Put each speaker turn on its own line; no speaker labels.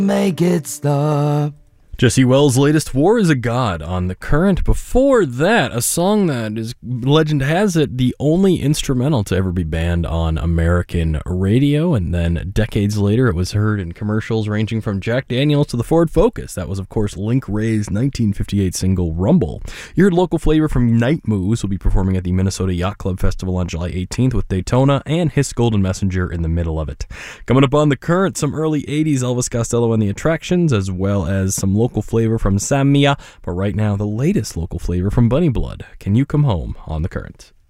Make it stop.
Jesse Wells' latest War is a God on The Current. Before that, a song that is, legend has it, the only instrumental to ever be banned on American radio. And then decades later, it was heard in commercials ranging from Jack Daniels to the Ford Focus. That was, of course, Link Wray's 1958 single, Rumble. You heard local flavor from Night Moves will be performing at the Minnesota Yacht Club Festival on July 18th with Daytona and Hiss Golden Messenger in the middle of it. Coming up on The Current, some early 80s Elvis Costello and the Attractions, as well as some local flavor from Samia, but right now the latest local flavor from Bunny Blood. Can You Come Home on The Current?